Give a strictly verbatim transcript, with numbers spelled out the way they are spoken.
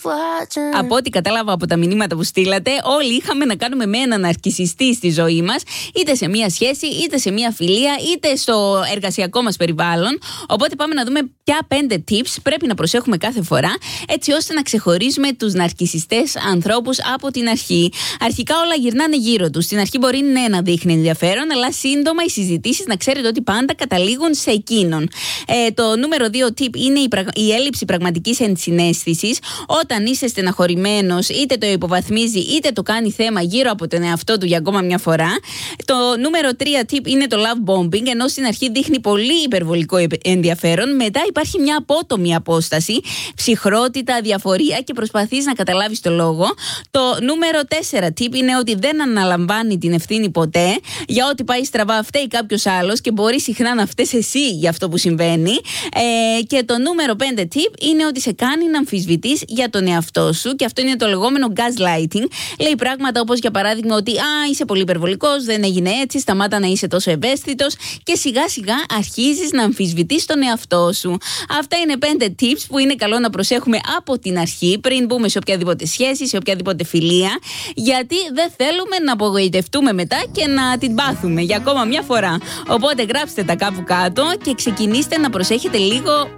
Από ό,τι κατάλαβα από τα μηνύματα που στείλατε, όλοι είχαμε να κάνουμε με έναν ναρκισσιστή στη ζωή μας, είτε σε μία σχέση, είτε σε μία φιλία, είτε στο εργασιακό μας περιβάλλον. Οπότε πάμε να δούμε ποια πέντε tips πρέπει να προσέχουμε κάθε φορά, έτσι ώστε να ξεχωρίζουμε τους ναρκισσιστές ανθρώπους από την αρχή. Αρχικά όλα γυρνάνε γύρω τους. Στην αρχή μπορεί ναι να δείχνει ενδιαφέρον, αλλά σύντομα οι συζητήσεις να ξέρετε ότι πάντα καταλήγουν σε εκείνον. Ε, το νούμερο δύο tip είναι η, πραγ... η έλλειψη πραγματικής ενσυναίσθησης. Όταν είσαι στεναχωρημένος, είτε το υποβαθμίζει είτε το κάνει θέμα γύρω από τον εαυτό του για ακόμα μια φορά. Το νούμερο τρία tip είναι το love bombing, ενώ στην αρχή δείχνει πολύ υπερβολικό ενδιαφέρον, μετά υπάρχει μια απότομη απόσταση, ψυχρότητα, διαφορία και προσπαθείς να καταλάβεις το λόγο. Το νούμερο τέσσερα tip είναι ότι δεν αναλαμβάνει την ευθύνη ποτέ. Για ό,τι πάει στραβά φταίει κάποιος άλλος και μπορεί συχνά να φταίς εσύ για αυτό που συμβαίνει. Ε, και το νούμερο πέντε tip είναι ότι σε κάνει να αμφισβητείς για τον εαυτό σου, και αυτό είναι το λεγόμενο gaslighting. Λέει πράγματα όπως για παράδειγμα ότι α, είσαι πολύ υπερβολικός, δεν έγινε έτσι, σταμάτα να είσαι τόσο ευαίσθητος, και σιγά σιγά αρχίζεις να αμφισβητείς τον εαυτό σου. Αυτά είναι πέντε tips που είναι καλό να προσέχουμε από την αρχή πριν μπούμε σε οποιαδήποτε σχέση, σε οποιαδήποτε φιλία, γιατί δεν θέλουμε να απογοητευτούμε μετά και να την πάθουμε για ακόμα μια φορά. Οπότε γράψτε τα κάπου κάτω και ξεκινήστε να προσέχετε λίγο